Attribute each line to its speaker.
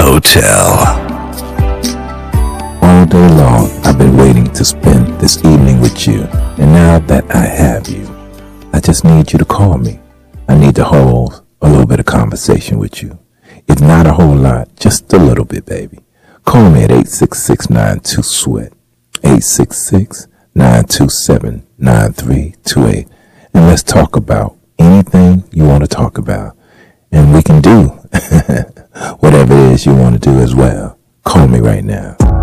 Speaker 1: Hotel.
Speaker 2: All day long, I've been waiting to spend this evening with you. And now that I have you, I just need you to call me. I need to hold a little bit of conversation with you. If not a whole lot, just a little bit, baby. Call me at 866-92-SWEAT, 866-927-9328. And let's talk about anything you want to talk about. And we can do whatever it is you want to do as well. Call me right now.